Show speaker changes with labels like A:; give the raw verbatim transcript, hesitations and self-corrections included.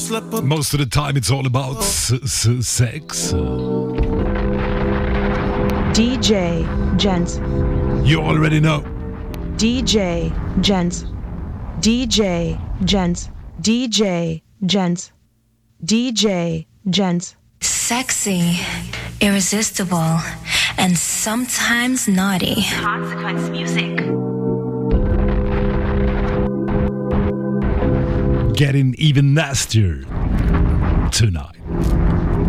A: Most of the time it's all about s- s- sex.
B: D J Gents.
A: You already know.
B: D J Gents. D J Gents. D J Gents. D J Gents.
C: Sexy, irresistible, and sometimes naughty. Consequence music.
A: Getting even nastier tonight.